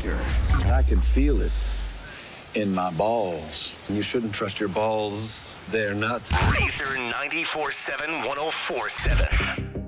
Razor. I can feel it in my balls. You shouldn't trust your balls. They're nuts. Razor 94.7 104.7.